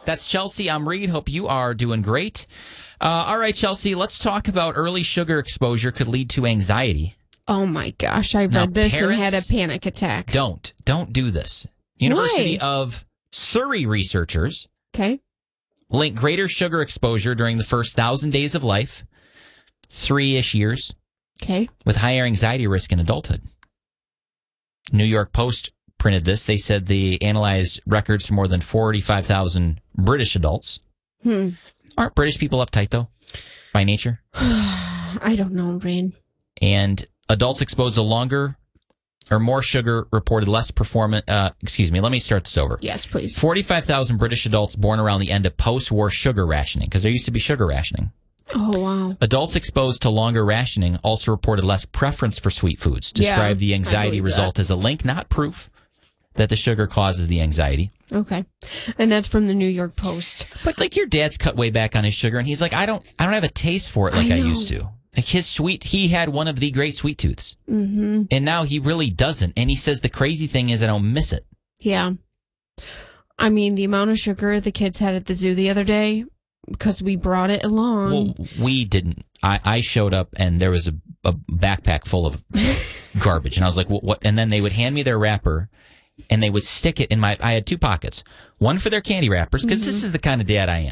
That's Chelsea. I'm Reed. Hope you are doing great. All right, Chelsea, let's talk about early sugar exposure could lead to anxiety. Oh, my gosh. I read this and had a panic attack. Don't do this. University of Surrey researchers link greater sugar exposure during the first 1,000 days of life, 3-ish years, with higher anxiety risk in adulthood. New York Post printed this. They said they analyzed records for more than 45,000 British adults. Aren't British people uptight, though, by nature? I don't know, Rain. And adults exposed to longer or more sugar reported less performance. Excuse me, let me start this over. Yes, please. 45,000 British adults born around the end of post-war sugar rationing, because there used to be sugar rationing. Oh, wow. Adults exposed to longer rationing also reported less preference for sweet foods. Describe the anxiety result as a link, not proof, that the sugar causes the anxiety. Okay. And that's from the New York Post. But like your dad's cut way back on his sugar, and he's like, I don't have a taste for it like I used to. Like he had one of the great sweet tooths. Mm-hmm. And now he really doesn't. And he says the crazy thing is I don't miss it. Yeah. I mean, the amount of sugar the kids had at the zoo the other day, because we brought it along. Well, we didn't. I showed up and there was a backpack full of garbage. And I was like, what? And then they would hand me their wrapper and they would stick it in I had 2 pockets. One for their candy wrappers, because this is the kind of dad I